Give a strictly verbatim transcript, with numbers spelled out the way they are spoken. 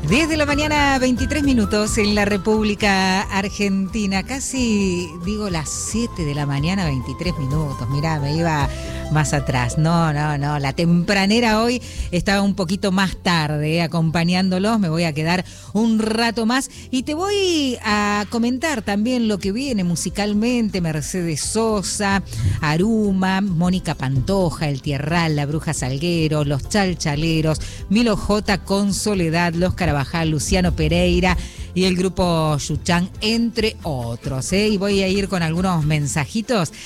diez de la mañana, veintitrés minutos en la República Argentina. Casi, digo, las siete de la mañana, veintitrés minutos. Mirá, me iba más atrás. No, no, no. La tempranera hoy estaba un poquito más tarde, eh, acompañándolos. Me voy a quedar un rato más. Y te voy a comentar también lo que viene musicalmente. Mercedes Sosa, Aruma, Mónica Pantoja, El Tierral, La Bruja Salguero, Los Chalchaleros, Milo J con Soledad, Los Carabajal, Luciano Pereira y el grupo Yuchán, entre otros, ¿eh? Y voy a ir con algunos mensajitos